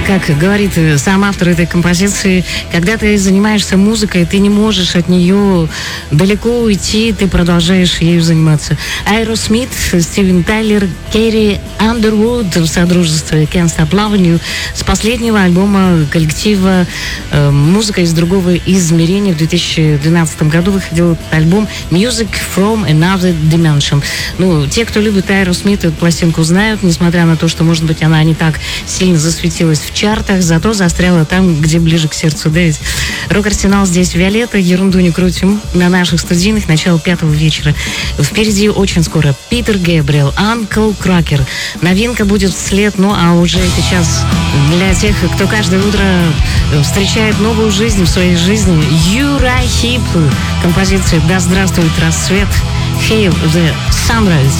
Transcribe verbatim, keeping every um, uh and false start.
как говорит сам автор этой композиции, когда ты занимаешься музыкой, ты не можешь от нее далеко уйти, ты продолжаешь ею заниматься. Aerosmith, Стивен Тайлер, Керри Андервуд в содружестве Can't Stop Loving You с последнего альбома коллектива э, «Музыка из другого измерения». В две тысячи двенадцатом году выходил этот альбом «Music from Another Dimension». Ну, те, кто любит Aerosmith, эту пластинку знают, несмотря на то, что, может быть, она не так сильно засветилась в чартах, зато застряла там, где ближе к сердцу, да ведь? Рок-арсенал здесь Виолетта, ерунду не крутим на наших студийных, начало пятого вечера. Впереди очень скоро Питер Гэбриэл, Анкл Кракер. Новинка будет вслед, ну а уже сейчас для тех, кто каждое утро встречает новую жизнь в своей жизни, Юрай Хип, композиция «Да здравствует рассвет», Hail the Sunrise.